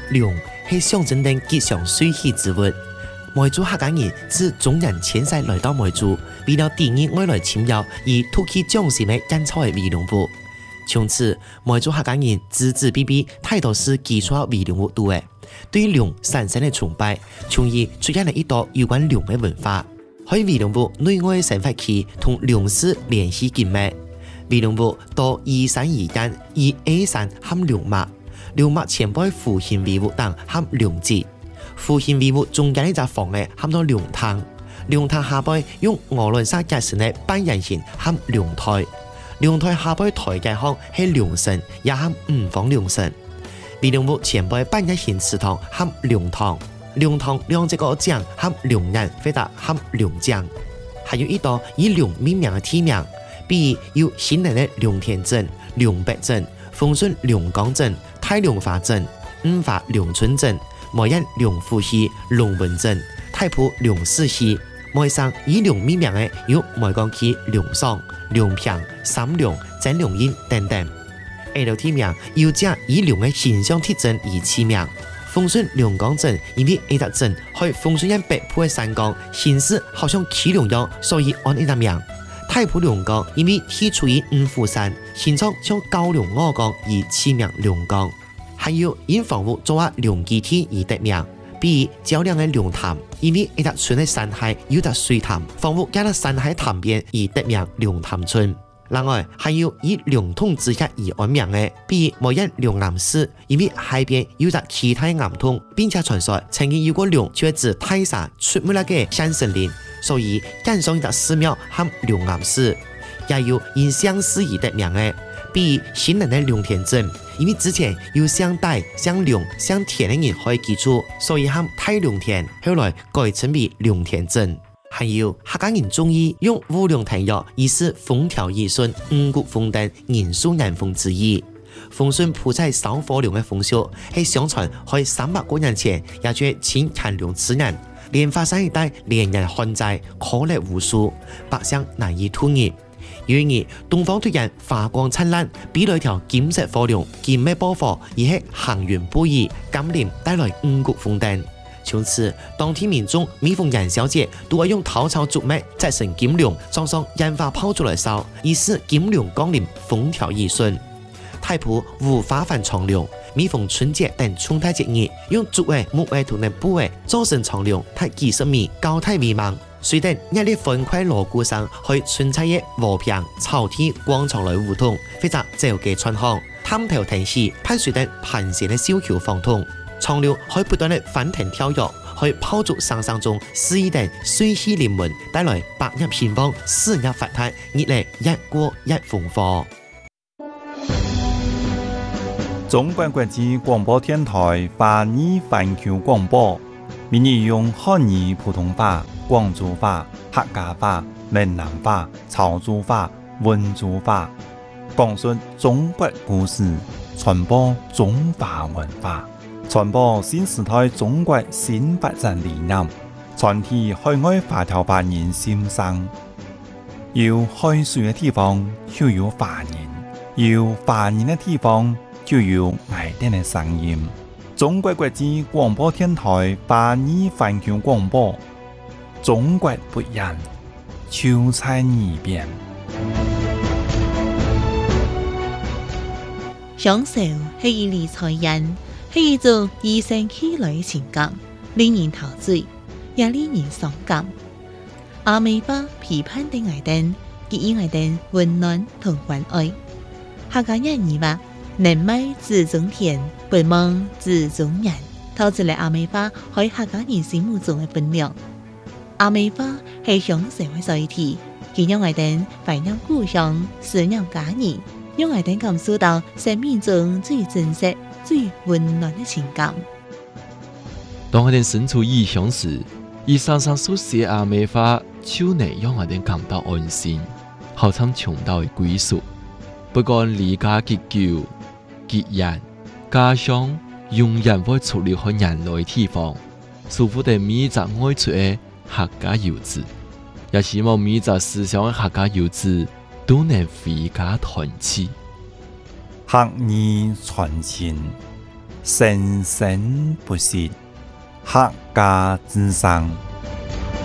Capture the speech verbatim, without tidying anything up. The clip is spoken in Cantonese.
龙是象征着吉祥水气之物。梅州客家人自中原迁徙来到梅州，为了抵御外来侵扰而突起匠心的烟草的微龙物。从此，梅州客家人子子辈辈太多是基础微龙物度的，对龙产生的崇拜，从而出现了一道有关龙的文化。喺微龙物内外生发期同龙氏联系紧密。微龙物多依山而建，以 A 山含龙脉，龙脉前背弧形微物等含龙节。弧形微物中間呢隻房嘅含到龍灘，龍灘下背用鵝卵石結成嘅半圓形含龍台，龍台下背台階項係龍神，也含五方龍神。微龍物前背半圓形祠堂含龍堂，龍堂兩隻個井含龍人或者含龍井，還有一道以龍命名嘅地名，比如有新人嘅龍田鎮、龍北鎮、豐順龍江鎮、太龍華鎮、五華龍村鎮。梅縣龍富溪、龍文鎮、太埔龍氏溪，梅上以龍命名嘅有梅江區龍爽、龍平、三龍、真龍印等等。下條地名有隻以龍嘅形象特徵而起名。豐順龍江鎮因為呢笪鎮喺豐順縣北部嘅山崗，形似好像麒麟樣，所以按呢個名。太埔龍江因為地處於五虎山，形狀像高龍鵝江而起名龍江。還有因房屋作為龍基地而得名，比如較量嘅龍潭，因為一笪村嘅山海有笪水潭，房屋加喺山海潭邊而得名龍潭村。另外，還有以龍洞之下而安名嘅，比如梅縣龍岩寺，因為海邊有笪其他岩洞，並且傳說曾經有個龍卻自大沙出沒了嘅山神靈，所以加上一笪寺廟喊龍岩寺。也有因相似而得名嘅，比如新人嘅龍田鎮。因為之前有相帶、相龍、相田的人可以記住，所以喊太龍田，後來改稱為龍田鎮。還有客家人中意用五龍騰躍，以示風調雨順、五穀豐登、人數人豐之意。豐順鋪在燒火龍嘅風俗，係相傳喺三百多年前，也叫請乾隆之人，蓮花山一帶連日旱災，顆粒無數，百姓難以脫業。有一日，東方突然發光燦爛，比來條金色火龍，金咩波火，而係行雲布衣，甘霖帶來五穀豐登。從此，當天民眾每逢元宵節，都會用桃草竹篾製成金龍，裝上煙花炮竹來燒，以示金龍降臨，風調雨順。太埔五花幡長龍，每逢春節等重大節日，用竹尾、木尾同埋布尾做成長龍，睇幾十米高大威猛。隨等一列分塊鑼鼓聲去春菜嘅和平、草地廣場來互動，或者走街串巷、探頭停市，派隨等盤旋嘅小橋放通，長龍可以不斷嘅翻騰跳躍，去炮竹聲聲中肆意地水氣臨門，帶來百日興旺、四日發達，熱嚟一過一豐貨。 中國國際廣播電台華語環球廣播，每日用漢語普通話、廣州話、客家話、閩南話、潮州話、溫州話，講述中國故事，傳播中華文化，傳播新時代中國新發展理念，傳遞海外華僑華人心聲。有海水嘅地方就有華人，有華人嘅地方就有愛哋嘅聲音。中國國際廣播電台華語環球廣播，中國不一樣，就在耳邊。 享受係一理財人，係一種與生俱來嘅情感，令人陶醉，也令人傷感。阿美花批判的愛燈，給予愛燈溫暖同關愛。客家人語話：能買自種田，不忘自種人。透出嚟阿美花喺客家人心目中嘅分量。阿美花係享受嘅載體，佢讓愛燈懷念故鄉，思念家人，讓愛燈感受到生命中最真實、最溫暖嘅情感。 當我哋身處異鄉時，以常常書寫阿美花，就能讓我哋感到安心，好像尋到嘅歸屬。不管離家結久、結緣，家鄉永遠會出離開人類地方，祝福哋每一個愛出嘅客家遊子，也希望每一個思鄉嘅客家遊子都能回家團聚。 客語傳情， 生生不息，客家之上。